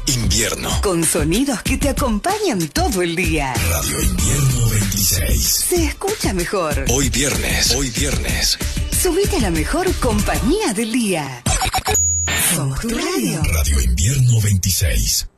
Invierno. Con sonidos que te acompañan todo el día. Radio Invierno 26. Se escucha mejor. Hoy viernes. Subite a la mejor compañía del día. Somos tu radio. Radio Invierno 26.